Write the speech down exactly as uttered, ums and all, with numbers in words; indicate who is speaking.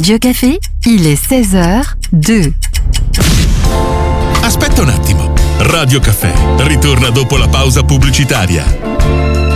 Speaker 1: Radio Café, il est seize heures deux.
Speaker 2: Aspetta un attimo. Radio Café ritorna dopo la pausa pubblicitaria.